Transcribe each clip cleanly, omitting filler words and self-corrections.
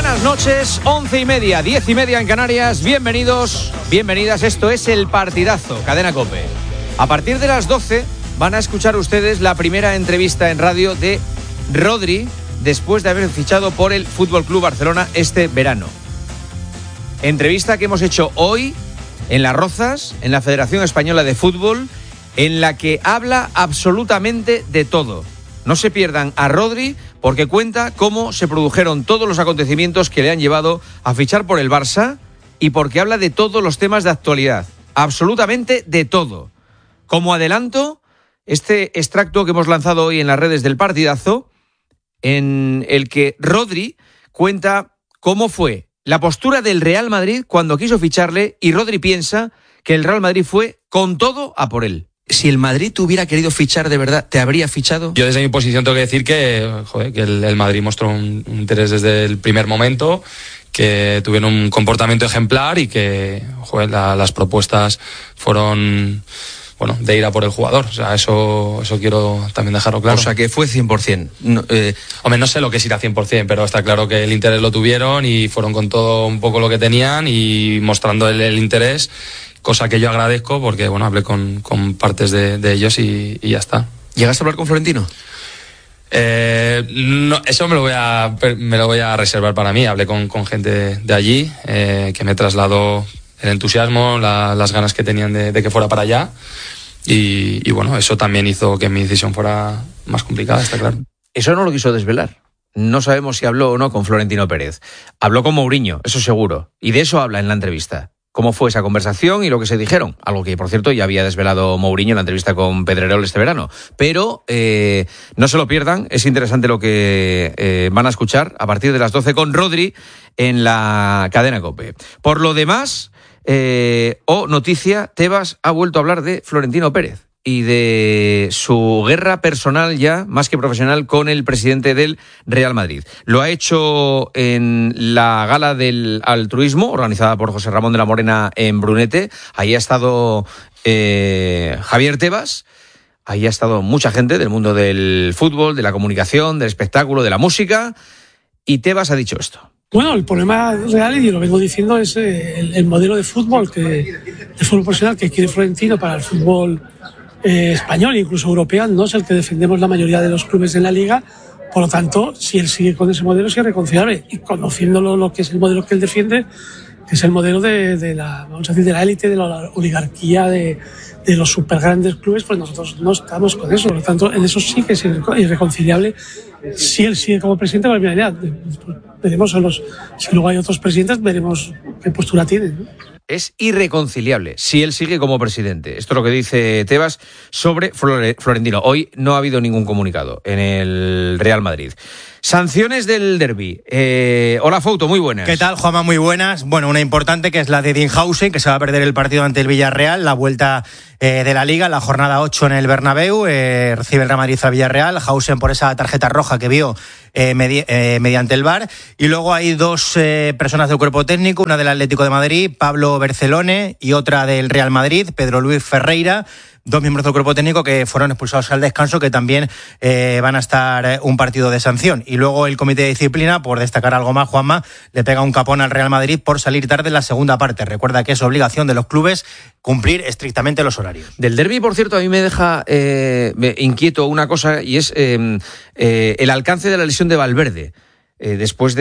buenas noches, 11:30, 10:30 en Canarias. Bienvenidos, bienvenidas. Esto es El Partidazo, Cadena COPE. A partir de las 12 van a escuchar ustedes la primera entrevista en radio de Rodri después de haber fichado por el Fútbol Club Barcelona este verano. Entrevista que hemos hecho hoy en Las Rozas, en la Federación Española de Fútbol, en la que habla absolutamente de todo. No se pierdan a Rodri porque cuenta cómo se produjeron todos los acontecimientos que le han llevado a fichar por el Barça y porque habla de todos los temas de actualidad. Absolutamente de todo. Como adelanto, este extracto que hemos lanzado hoy en las redes del Partidazo, en el que Rodri cuenta cómo fue la postura del Real Madrid cuando quiso ficharle, y Rodri piensa que el Real Madrid fue con todo a por él. Si el Madrid te hubiera querido fichar de verdad, ¿te habría fichado? Yo desde mi posición tengo que decir que el Madrid mostró un interés desde el primer momento, que tuvieron un comportamiento ejemplar y que las propuestas fueron de ir a por el jugador. O sea, eso quiero también dejarlo claro. O sea, que fue 100%. Hombre, no sé lo que es ir a 100%, pero está claro que el interés lo tuvieron y fueron con todo un poco lo que tenían y mostrando el interés. Cosa que yo agradezco porque, hablé con partes de ellos y ya está. ¿Llegaste a hablar con Florentino? No, eso me lo voy a reservar para mí. Hablé con gente de allí que me trasladó el entusiasmo, las ganas que tenían de que fuera para allá. Y eso también hizo que mi decisión fuera más complicada, está claro. Eso no lo quiso desvelar. No sabemos si habló o no con Florentino Pérez. Habló con Mourinho, eso seguro. Y de eso habla en la entrevista. Cómo fue esa conversación y lo que se dijeron. Algo que, por cierto, ya había desvelado Mourinho en la entrevista con Pedrerol este verano. Pero no se lo pierdan, es interesante lo que van a escuchar a partir de las 12 con Rodri en la cadena COPE. Por lo demás, noticia, Tebas ha vuelto a hablar de Florentino Pérez y de su guerra personal ya, más que profesional, con el presidente del Real Madrid. Lo ha hecho en la gala del altruismo, organizada por José Ramón de la Morena en Brunete. Ahí ha estado Javier Tebas, ahí ha estado mucha gente del mundo del fútbol, de la comunicación, del espectáculo, de la música, y Tebas ha dicho esto. Bueno, el problema real, y lo vengo diciendo, es el modelo de fútbol profesional que quiere Florentino para el fútbol español, incluso europeo, no es el que defendemos la mayoría de los clubes en la liga. Por lo tanto, si él sigue con ese modelo, es irreconciliable. Y conociéndolo, lo que es el modelo que él defiende, que es el modelo de la élite, de la oligarquía, de los super grandes clubes, pues nosotros no estamos con eso. Por lo tanto, en eso sí que es irreconciliable. Si él sigue como presidente, pues mira, ya veremos si luego hay otros presidentes, veremos qué postura tienen, ¿no? Es irreconciliable si él sigue como presidente. Esto es lo que dice Tebas sobre Florentino. Hoy no ha habido ningún comunicado en el Real Madrid. Sanciones del derbi. Hola, Fouto, muy buenas. ¿Qué tal, Juanma? Muy buenas. Bueno, una importante que es la de Dinhausen, que se va a perder el partido ante el Villarreal, la vuelta de la Liga, la jornada 8 en el Bernabéu. Recibe el Real Madrid al Villarreal. Hausen por esa tarjeta roja que vio mediante el VAR. Y luego hay dos personas del cuerpo técnico, una del Atlético de Madrid, Pablo Bercelone, y otra del Real Madrid, Pedro Luis Ferreira. Dos miembros del cuerpo técnico que fueron expulsados al descanso, que también van a estar un partido de sanción. Y luego el comité de disciplina, por destacar algo más, Juanma, le pega un capón al Real Madrid por salir tarde en la segunda parte. Recuerda que es obligación de los clubes cumplir estrictamente los horarios. Del derbi, por cierto, a mí me deja inquieto una cosa, y es el alcance de la lesión de Valverde después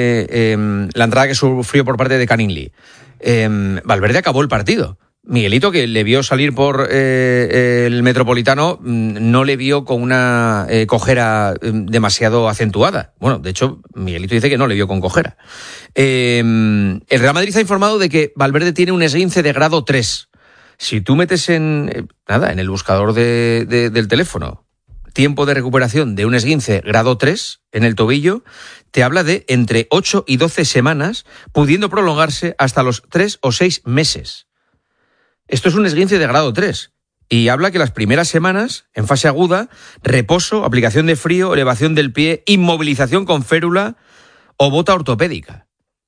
de la entrada que sufrió por parte de Caningli. Valverde acabó el partido. Miguelito, que le vio salir por el Metropolitano, no le vio con una cojera demasiado acentuada. Bueno, de hecho, Miguelito dice que no le vio con cojera. El Real Madrid ha informado de que Valverde tiene un esguince de grado 3. Si tú metes en el buscador del teléfono, tiempo de recuperación de un esguince grado 3 en el tobillo, te habla de entre 8 y 12 semanas, pudiendo prolongarse hasta los 3 o 6 meses. Esto es un esguince de grado 3 y habla que las primeras semanas, en fase aguda, reposo, aplicación de frío, elevación del pie, inmovilización con férula o bota ortopédica.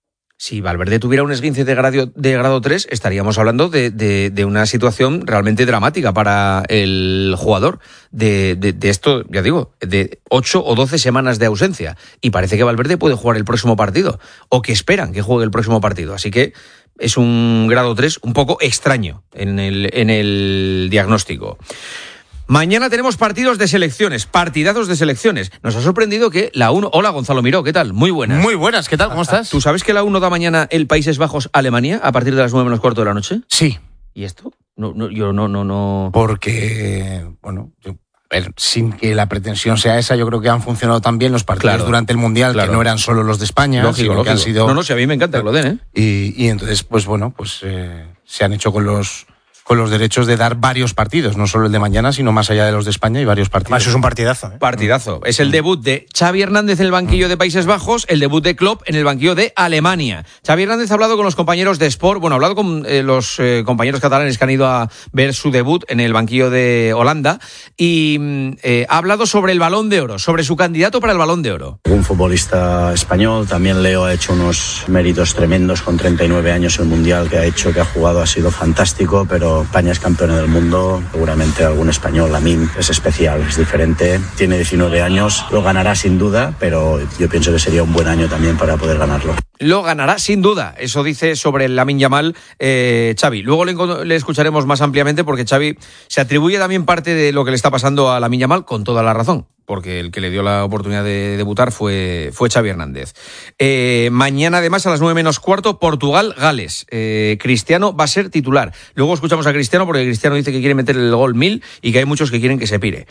si Valverde tuviera un esguince de grado 3, estaríamos hablando de una situación realmente dramática para el jugador. De esto, ya digo, de 8 o 12 semanas de ausencia. Y parece que Valverde puede jugar el próximo partido, o que esperan que juegue el próximo partido. Así que es un grado 3 un poco extraño en el diagnóstico. Mañana tenemos partidazos de selecciones. Nos ha sorprendido que la 1... Hola, Gonzalo Miró, ¿qué tal? Muy buenas. Muy buenas, ¿qué tal? ¿Cómo estás? ¿Tú sabes que la 1 da mañana el Países Bajos-Alemania a partir de las 9 menos cuarto de la noche? Sí. ¿Y esto? Yo no... Porque, bueno, sin que la pretensión sea esa, yo creo que han funcionado tan bien los partidos durante el Mundial, que no eran solo los de España, lógico. Que han sido... No, si a mí me encanta que lo den, ¿eh? Y entonces, pues bueno, se han hecho con los derechos de dar varios partidos, no solo el de mañana, sino más allá de los de España y varios partidos. Eso es un partidazo. Partidazo. Es el debut de Xavi Hernández en el banquillo de Países Bajos, el debut de Klopp en el banquillo de Alemania. Xavi Hernández ha hablado con los compañeros de Sport, ha hablado con los compañeros catalanes que han ido a ver su debut en el banquillo de Holanda y ha hablado sobre el Balón de Oro, sobre su candidato para el Balón de Oro. Un futbolista español, también Leo ha hecho unos méritos tremendos con 39 años, el Mundial que ha jugado ha sido fantástico, pero España es campeona del mundo, seguramente algún español, Lamine, es especial, es diferente, tiene 19 años, lo ganará sin duda, pero yo pienso que sería un buen año también para poder ganarlo. Lo ganará sin duda, eso dice sobre Lamine Yamal Xavi. Luego le escucharemos más ampliamente porque Xavi se atribuye también parte de lo que le está pasando a Lamine Yamal con toda la razón, porque el que le dio la oportunidad de debutar fue Xavi Hernández. Mañana además a las 9 menos cuarto, Portugal-Gales. Cristiano va a ser titular. Luego escuchamos a Cristiano porque Cristiano dice que quiere meter el gol 1000 y que hay muchos que quieren que se pire.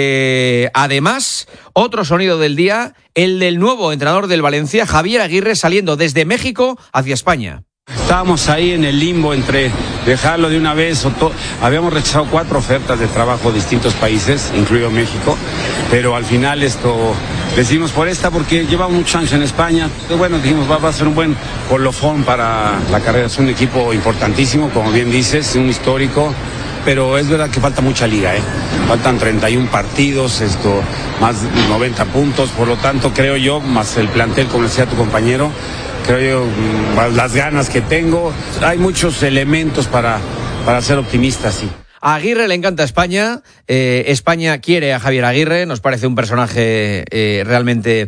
Además, otro sonido del día, el del nuevo entrenador del Valencia, Javier Aguirre, saliendo desde México hacia España. Estábamos ahí en el limbo entre dejarlo de una vez habíamos rechazado 4 ofertas de trabajo de distintos países, incluido México, pero al final decidimos por esta porque llevamos muchos años en España. Bueno, dijimos va a ser un buen colofón para la carrera, es un equipo importantísimo, como bien dices, un histórico, pero es verdad que falta mucha liga, faltan 31 partidos, más de 90 puntos, por lo tanto creo yo, más el plantel, como decía tu compañero, creo yo, las ganas que tengo, hay muchos elementos para ser optimista, sí. A Aguirre le encanta España, España quiere a Javier Aguirre, nos parece un personaje realmente,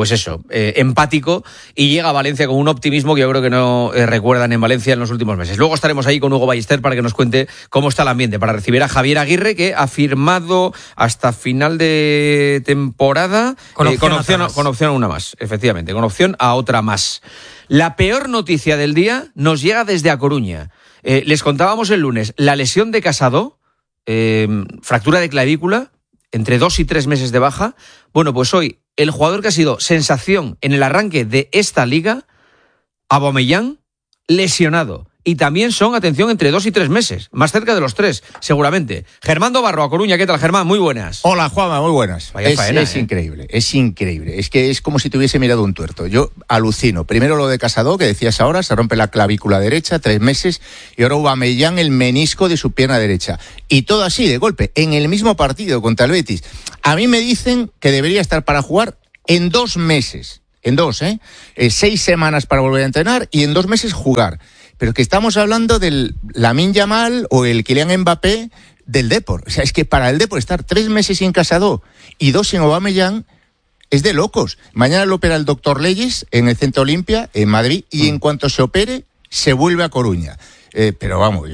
empático, y llega a Valencia con un optimismo que yo creo que no recuerdan en Valencia en los últimos meses. Luego estaremos ahí con Hugo Ballester para que nos cuente cómo está el ambiente para recibir a Javier Aguirre, que ha firmado hasta final de temporada con opción a una más, efectivamente, con opción a otra más. La peor noticia del día nos llega desde A Coruña. Les contábamos el lunes la lesión de Casado, fractura de clavícula, entre 2 y 3 meses de baja. Bueno, pues hoy el jugador que ha sido sensación en el arranque de esta liga, Aubameyang, lesionado. Y también son, atención, entre 2 y 3 meses, más cerca de los 3, seguramente. Germán Dobarro, A Coruña, ¿qué tal, Germán? Muy buenas. Hola, Juanma, muy buenas. Vaya faena, es increíble, es increíble. Es que es como si te hubiese mirado un tuerto. Yo alucino. Primero lo de Casado, que decías ahora, se rompe la clavícula derecha, 3 meses, y ahora Aubameyang el menisco de su pierna derecha. Y todo así, de golpe, en el mismo partido contra el Betis. A mí me dicen que debería estar para jugar en 2 meses. En 2, 6 semanas para volver a entrenar y en 2 meses jugar. Pero que estamos hablando del Lamine Yamal o el Kylian Mbappé del Depor. O sea, es que para el Depor estar 3 meses sin Casado y 2 sin Aubameyang es de locos. Mañana lo opera el doctor Leyes en el Centro Olimpia, en Madrid, y en cuanto se opere, se vuelve a Coruña. Pero vamos,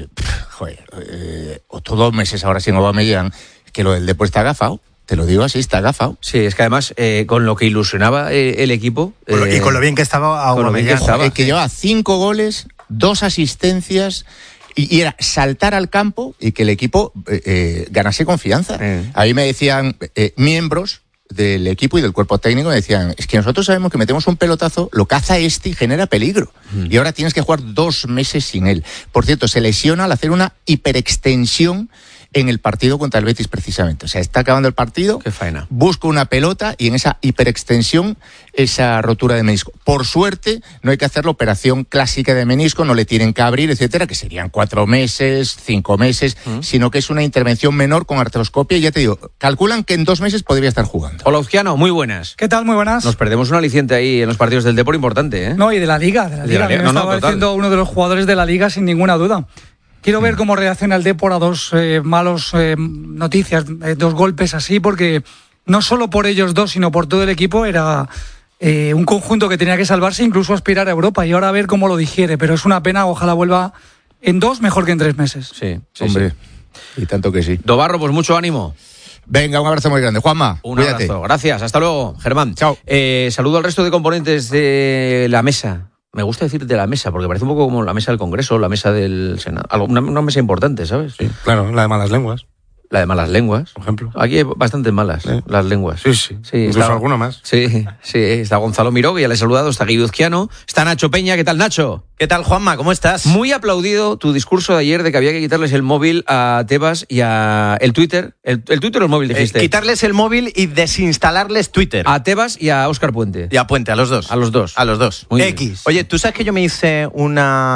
otros 2 meses ahora sin Aubameyang, que lo del Depor está agafado. Te lo digo así, está agafado. Sí, es que además, con lo que ilusionaba el equipo... y con lo bien que estaba Aubameyang. Que llevaba 5 goles, 2 asistencias, y era saltar al campo y que el equipo ganase confianza. A mí me decían miembros del equipo y del cuerpo técnico, me decían, es que nosotros sabemos que metemos un pelotazo, lo caza y genera peligro. Y ahora tienes que jugar 2 meses sin él. Por cierto, se lesiona al hacer una hiperextensión en el partido contra el Betis precisamente. O sea, está acabando el partido, qué faena. Busca una pelota y en esa hiperextensión, esa rotura de menisco. Por suerte, no hay que hacer la operación clásica de menisco, no le tienen que abrir, etcétera, que serían 4 meses, 5 meses, sino que es una intervención menor con artroscopia y ya te digo, calculan que en 2 meses podría estar jugando. Hola, Uzquiano, muy buenas. ¿Qué tal? Muy buenas. Nos perdemos un aliciente ahí en los partidos del Depor importante, ¿eh? No, y de la Liga. Me estaba diciendo uno de los jugadores de la Liga sin ninguna duda. Quiero ver cómo reacciona el Depor a 2 malos noticias, 2 golpes así, porque no solo por ellos 2, sino por todo el equipo era un conjunto que tenía que salvarse, incluso aspirar a Europa, y ahora a ver cómo lo digiere, pero es una pena, ojalá vuelva en 2 mejor que en 3 meses. Sí, hombre, sí. Y tanto que sí. Dobarro, pues mucho ánimo. Venga, un abrazo muy grande. Juanma, un cuídate. abrazo. Gracias, hasta luego, Germán. Chao. Saludo al resto de componentes de la mesa. Me gusta decir de la mesa, porque parece un poco como la mesa del Congreso, la mesa del Senado. Una mesa importante, ¿sabes? Sí, claro, la de malas lenguas. La de malas lenguas. Por ejemplo. Aquí hay bastantes malas, las lenguas. Sí. Incluso alguna más. Sí. Está Gonzalo Miró, que ya le he saludado, está Guido Uzquiano, está Nacho Peña. ¿Qué tal, Nacho? ¿Qué tal, Juanma? ¿Cómo estás? Muy aplaudido tu discurso de ayer de que había que quitarles el móvil a Tebas y a el Twitter. ¿El Twitter o el móvil dijiste? Quitarles el móvil y desinstalarles Twitter. A Tebas y a Óscar Puente. Y a Puente, a los dos. A los dos. A los dos. Muy X. bien. Oye, ¿tú sabes que yo me hice un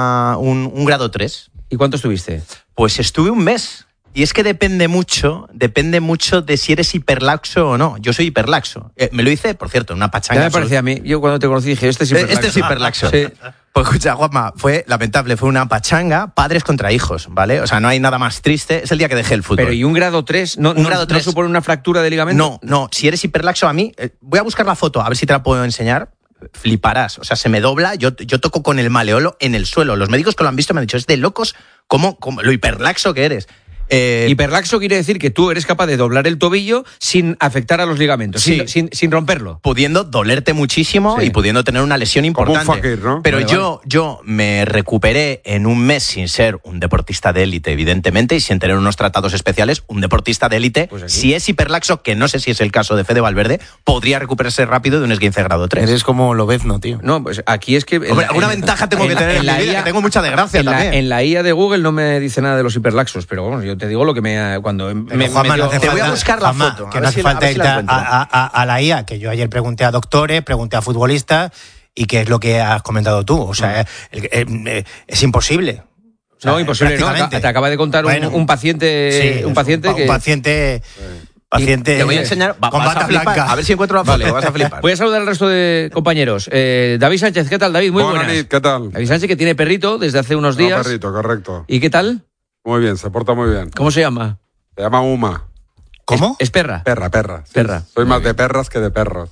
grado 3? ¿Y cuánto estuviste? Pues estuve un mes. Y es que depende mucho de si eres hiperlaxo o no. Yo soy hiperlaxo. Me lo hice, por cierto, en una pachanga. Ya me parecía a mí. Yo cuando te conocí dije, este es hiperlaxo. Este es hiperlaxo. Sí. Pues escucha, Juanma, fue lamentable. Fue una pachanga, padres contra hijos, ¿vale? O sea, no hay nada más triste. Es el día que dejé el fútbol. Pero ¿y un grado 3? ¿No supone una fractura de ligamento? No. Si eres hiperlaxo, a mí... voy a buscar la foto, a ver si te la puedo enseñar. Fliparás. O sea, se me dobla, yo toco con el maleolo en el suelo. Los médicos que lo han visto me han dicho, es de locos como lo hiperlaxo que eres. Hiperlaxo quiere decir que tú eres capaz de doblar el tobillo sin afectar a los ligamentos, sí. sin romperlo. Pudiendo dolerte muchísimo y pudiendo tener una lesión importante. Como un fakir, ¿no? Pero yo me recuperé en un mes sin ser un deportista de élite, evidentemente, y sin tener unos tratados especiales. Un deportista de élite, pues si es hiperlaxo, que no sé si es el caso de Fede Valverde, podría recuperarse rápido de un esguince grado 3. Eres como Lobezno, tío. No, pues aquí es que... Hombre, alguna ventaja tengo que tener en mi vida, que tengo mucha desgracia también. En la IA de Google no me dice nada de los hiperlaxos, pero bueno, yo te digo lo que me... Juanma, te voy a buscar la foto. Que no hace falta irte a la IA, que yo ayer pregunté a doctores, pregunté a futbolistas, y qué es lo que has comentado tú. O sea, es imposible. O sea, no, imposible, no. Te acaba de contar un paciente. Sí, un paciente que. Un paciente. Te voy a enseñar. Con bata blanca. A ver si encuentro la foto. Vas a flipar. Voy a saludar al resto de compañeros. David Sánchez, ¿qué tal, David? Muy buenas. ¿Qué tal? David Sánchez, que tiene perrito desde hace unos días. Perrito, correcto. ¿Y qué tal? Muy bien, se porta muy bien. ¿Cómo se llama? Se llama Uma. ¿Cómo? ¿Es perra? Perra. Sí, perra. Soy más de perras que de perros.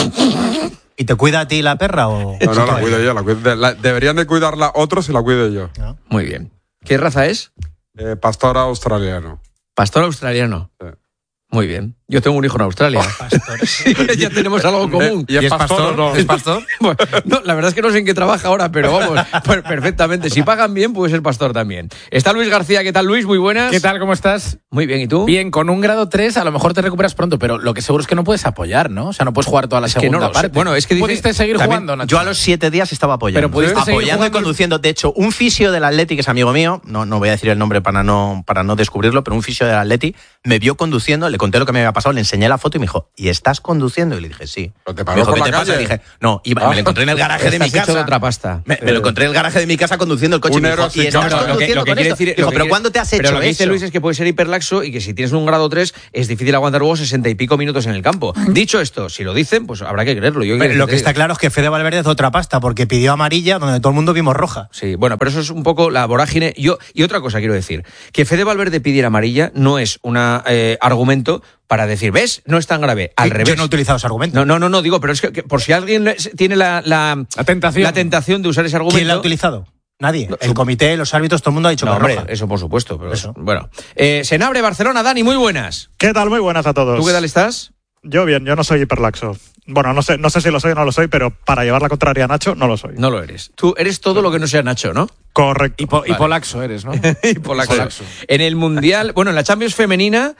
¿Y te cuida a ti la perra o...? No, la cuido yo. Deberían de cuidarla otros y la cuido yo. ¿No? Muy bien. ¿Qué raza es? Pastor australiano. Pastor australiano. Sí. Muy bien. Yo tengo un hijo en Australia. Sí, ya tenemos algo común. ¿Y es pastor o no? ¿Es pastor? Bueno, no, la verdad es que no sé en qué trabaja ahora, pero vamos, perfectamente. Si pagan bien, puede ser pastor también. Está Luis García. ¿Qué tal, Luis? Muy buenas. ¿Qué tal? ¿Cómo estás? Muy bien. ¿Y tú? Bien, con un grado 3 a lo mejor te recuperas pronto, pero lo que seguro es que no puedes apoyar, ¿no? O sea, no puedes jugar toda la segunda parte. Bueno, es que ¿Pudiste seguir jugando, Nacho? Yo a los 7 días estaba apoyando. Pero pudiste seguir apoyando y conduciendo. De hecho, un fisio del Atleti, que es amigo mío, no voy a decir el nombre para no descubrirlo, pero un fisio del Atleti me vio conduciendo, le conté lo que me había pasado, le enseñé la foto y me dijo, ¿y estás conduciendo? Y le dije, sí. ¿Pero te me dijo, por ¿qué la te calle? pasa? Le dije, no, me lo encontré en el garaje de mi casa. Hecho de otra pasta. Me lo encontré en el garaje de mi casa conduciendo el coche. Un Y me dijo, héroe ¿y sin estás cámara. conduciendo con esto? Dijo, ¿pero cuándo te has hecho eso? Pero lo que dice eso? Luis es que puede ser hiperlaxo y que si tienes un grado 3 es difícil aguantar luego 60 y pico minutos en el campo. Dicho esto, si lo dicen, pues habrá que creerlo. Lo que está claro es que Fede Valverde es otra pasta, porque pidió amarilla donde todo el mundo vimos roja. Sí, bueno, pero eso es un poco la vorágine. Y otra cosa quiero decir, que Fede Valverde pidiera amarilla no es un argumento para decir, ¿ves? No es tan grave. Al revés. Yo no he utilizado ese argumento. No, digo, pero es que por si alguien tiene la tentación de usar ese argumento. ¿Quién la ha utilizado? Nadie. El comité, los árbitros, todo el mundo ha dicho que hombre, roja. eso por supuesto. Pero eso. Bueno. Senabre, Barcelona, Dani, muy buenas. ¿Qué tal? Muy buenas a todos. ¿Tú qué tal estás? Yo bien, yo no soy hiperlaxo. Bueno, no sé si lo soy o no lo soy, pero para llevar la contraria a Nacho, no lo soy. No lo eres. Tú eres todo lo que no sea Nacho, ¿no? Correcto. Hipolaxo eres, ¿no? Hipolaxo. En el Mundial, bueno, en la Champions femenina,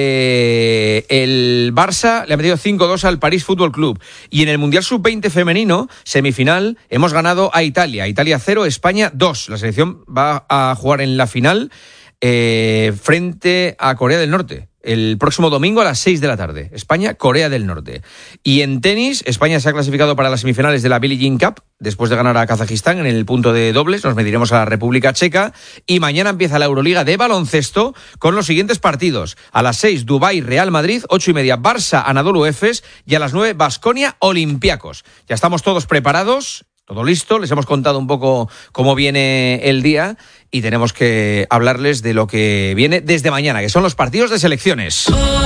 el Barça le ha metido 5-2 al París Fútbol Club. Y en el Mundial Sub-20 femenino, semifinal, hemos ganado a Italia. Italia 0, España 2. La selección va a jugar en la final frente a Corea del Norte. El próximo domingo a las 6 de la tarde. España, Corea del Norte. Y en tenis, España se ha clasificado para las semifinales de la Billie Jean Cup, después de ganar a Kazajistán en el punto de dobles. Nos mediremos a la República Checa. Y mañana empieza la Euroliga de baloncesto con los siguientes partidos. A las 6, Dubái, Real Madrid. 8:30, Barça, Anadolu Efes. Y a las 9, Baskonia, Olympiacos. Ya estamos todos preparados. Todo listo, les hemos contado un poco cómo viene el día y tenemos que hablarles de lo que viene desde mañana, que son los partidos de selecciones.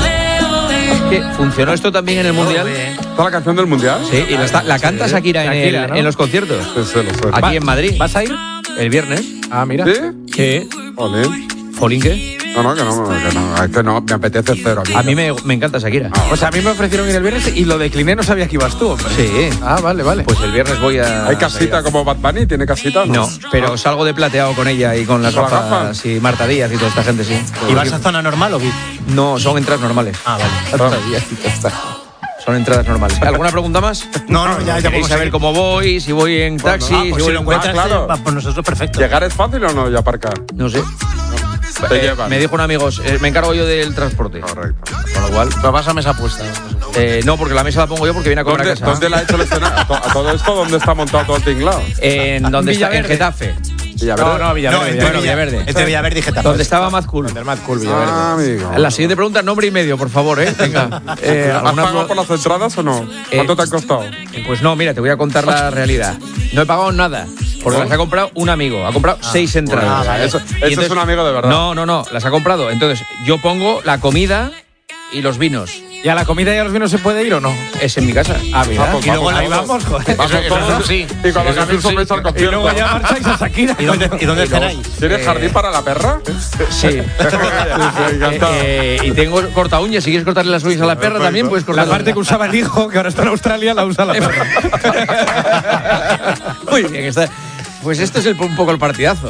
¿Qué? ¿Funcionó esto también en el Mundial? ¿Está la canción del Mundial? Sí, y la canta Shakira, Shakira, ¿no? en los conciertos. Sí, Aquí en Madrid. ¿Vas a ir? El viernes. Ah, mira. ¿Sí? ¿Qué? Jolín. ¿Jolín qué? No, es que no, me apetece cero. A mí me encanta Shakira. Pues a mí me ofrecieron ir el viernes y lo decliné, no sabía que ibas tú, hombre. Sí. Ah, vale. Pues el viernes voy a... ¿Hay casita como Bad Bunny? ¿Tiene casita? No, pero salgo de plateado con ella y con las gafas y Marta Díaz y toda esta gente, sí. ¿Y vas a zona normal o VIP? No, son entradas normales. Ah, vale. Marta Díaz y todo está. Son entradas normales. ¿Alguna pregunta más? No, ya ¿Queréis saber cómo voy? Si voy en taxi, pues si voy lo en encuentras, claro. por nosotros perfecto. ¿Llegar es fácil o no? ¿Y aparcar? No sé. Te llevan. Me dijo un amigo, me encargo yo del transporte. Correcto. Con lo cual... Pero vas a mesa puesta. no, porque la mesa la pongo yo porque viene a comer a casa. ¿Dónde la ha hecho el escenario? ¿A todo esto dónde está montado todo el tinglado? En Getafe. ¿Villaverde? No, Villaverde. Villaverde. Entre Villaverde y Getafe. Donde estaba Mad Cool. Villaverde. Amigo. La siguiente pregunta, nombre y medio, por favor, Venga. ¿Has pagado por las entradas o no? ¿Cuánto te han costado? Pues no, mira, te voy a contar la realidad. No he pagado nada. Porque las ha comprado un amigo. Ha comprado 6 entradas. Vale. Eso es un amigo de verdad. No. Las ha comprado. Entonces, yo pongo la comida y los vinos. ¿Y a la comida y a los vinos se puede ir o no? Es en mi casa. Ah, mira. Pues Y luego vamos ahí vamos, joder. Vamos todos sí. y con los amigos vais al Y concierto. luego ya marcháis a Shakira. ¿Y dónde cenáis? ¿Tienes jardín para la perra? Sí. Y tengo corta uñas. Si quieres cortarle las uñas a la perra también, puedes cortarle. La parte que usaba el hijo, que ahora está en Australia, la usa la perra. Muy bien, está. Pues esto es un poco el partidazo,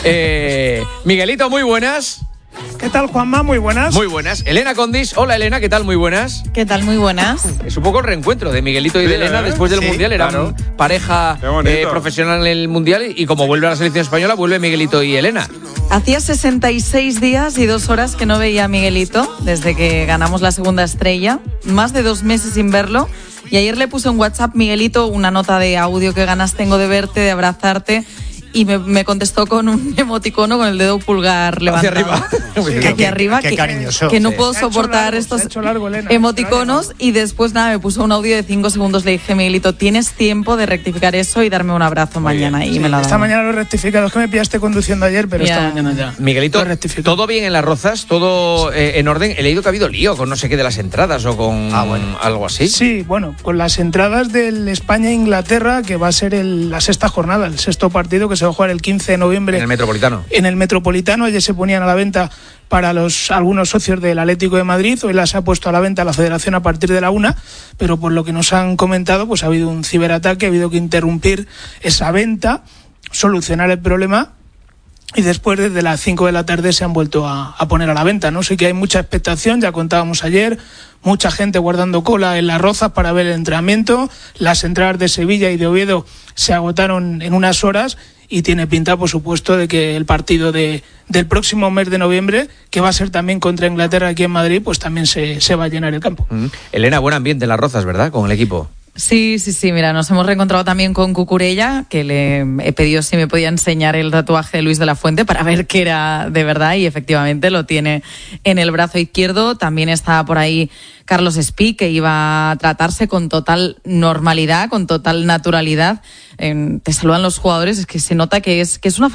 Miguelito, muy buenas. ¿Qué tal, Juanma? Muy buenas. Muy buenas. Elena Condis. Hola, Elena, ¿qué tal? Muy buenas. ¿Qué tal? Muy buenas. Es un poco el reencuentro de Miguelito y de Elena después del Mundial. Eran pareja profesional en el Mundial y como vuelve a la selección española, vuelve Miguelito y Elena. Hacía 66 días y 2 horas que no veía a Miguelito desde que ganamos la segunda estrella. Más de 2 meses sin verlo. Y ayer le puse en WhatsApp, Miguelito, una nota de audio: qué ganas tengo de verte, de abrazarte. Y me contestó con un emoticono con el dedo pulgar levantado. Hacia arriba. Qué cariñoso. Que no puedo soportar estos emoticonos. Y después, me puso un audio de 5 segundos. Le dije, Miguelito, tienes tiempo de rectificar eso y darme un abrazo mañana. Y me lo ha dado. Esta mañana lo he rectificado. Es que me pillaste conduciendo ayer, pero esta mañana ya. Miguelito, ¿todo bien en Las Rozas? ¿Todo en orden? He leído que ha habido lío con no sé qué de las entradas o con algo así. Sí, bueno, con las entradas del España-Inglaterra, que va a ser la 6ª jornada, el 6º partido, que se va a jugar el 15 de noviembre. En el Metropolitano. En el Metropolitano. Ayer se ponían a la venta para algunos socios del Atlético de Madrid. Hoy las ha puesto a la venta la Federación a partir de la 1, pero por lo que nos han comentado, pues ha habido un ciberataque, ha habido que interrumpir esa venta, solucionar el problema. Y después, desde las 5 de la tarde, se han vuelto a poner a la venta, ¿no? Sí que hay mucha expectación, ya contábamos ayer, mucha gente guardando cola en Las Rozas para ver el entrenamiento. Las entradas de Sevilla y de Oviedo se agotaron en unas horas y tiene pinta, por supuesto, de que el partido del próximo mes de noviembre, que va a ser también contra Inglaterra aquí en Madrid, pues también se va a llenar el campo. Elena, buen ambiente en Las Rozas, ¿verdad? Con el equipo. Sí, mira, nos hemos reencontrado también con Cucurella, que le he pedido si me podía enseñar el tatuaje de Luis de la Fuente para ver que era de verdad, y efectivamente lo tiene en el brazo izquierdo. También está por ahí Carlos Espí, que iba a tratarse con total normalidad, con total naturalidad. Te saludan los jugadores, es que se nota que es una